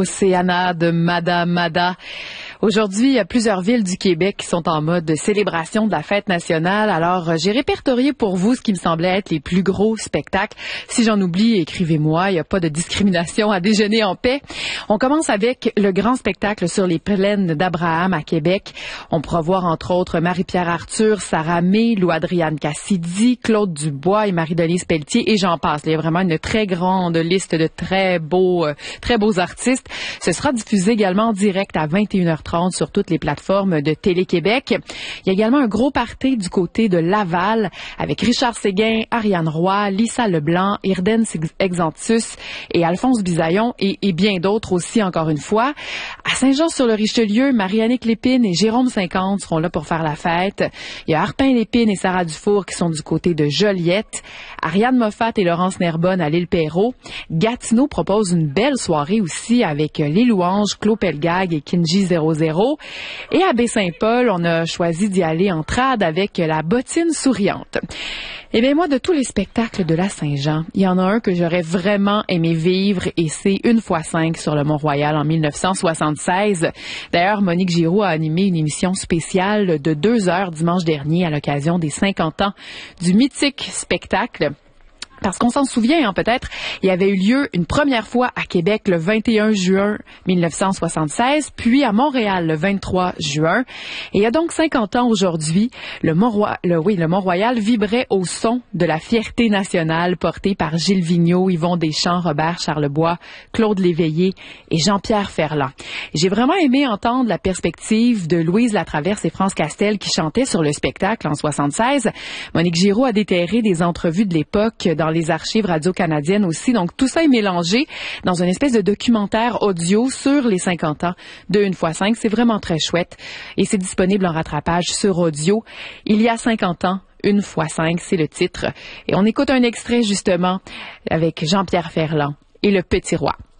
Océana de Mada Mada. Aujourd'hui, il y a plusieurs villes du Québec qui sont en mode célébration de la fête nationale. Alors, j'ai répertorié pour vous ce qui me semblait être les plus gros spectacles. Si j'en oublie, écrivez-moi. Il n'y a pas de discrimination à déjeuner en paix. On commence avec le grand spectacle sur les plaines d'Abraham à Québec. On pourra voir entre autres Marie-Pierre Arthur, Sarah May, Lou-Adrienne Cassidy, Claude Dubois et Marie-Denise Pelletier et j'en passe. Il y a vraiment une très grande liste de très beaux artistes. Ce sera diffusé également en direct à 21h30 sur toutes les plateformes de Télé-Québec. Il y a également un gros party du côté de Laval avec Richard Séguin, Ariane Roy, Lisa Leblanc, Irden Exantus et Alphonse Bisaillon et bien d'autres aussi encore une fois. À Saint-Jean-sur-le-Richelieu, Marie-Annick Lépine et Jérôme 50 seront là pour faire la fête. Il y a Arpin Lépine et Sarah Dufour qui sont du côté de Joliette. Ariane Moffat et Laurence Nerbonne à l'île Perrot. Gatineau propose une belle soirée aussi avec Les Louanges, Claude Pelgag et Kinji 00. Et à Baie-Saint-Paul, on a choisi d'y aller en trad avec la bottine souriante. Eh bien, moi, de tous les spectacles de la Saint-Jean, il y en a un que j'aurais vraiment aimé vivre et c'est Une fois 5 sur le Mont-Royal en 1976. D'ailleurs, Monique Giroux a animé une émission spéciale de 2 heures dimanche dernier à l'occasion des 50 ans du mythique spectacle. Parce qu'on s'en souvient, peut-être, il y avait eu lieu une première fois à Québec le 21 juin 1976, puis à Montréal le 23 juin. Et il y a donc 50 ans aujourd'hui, le Mont-Royal vibrait au son de la fierté nationale portée par Gilles Vigneault, Yvon Deschamps, Robert Charlebois, Claude Léveillé et Jean-Pierre Ferland. J'ai vraiment aimé entendre la perspective de Louise Latraverse et France Castel qui chantaient sur le spectacle en 76. Monique Giroux a déterré des entrevues de l'époque dans les archives radio-canadiennes aussi. Donc, tout ça est mélangé dans une espèce de documentaire audio sur les 50 ans de Une fois 5. C'est vraiment très chouette. Et c'est disponible en rattrapage sur audio. Il y a 50 ans, Une fois 5, c'est le titre. Et on écoute un extrait, justement, avec Jean-Pierre Ferland et Le Petit Roi.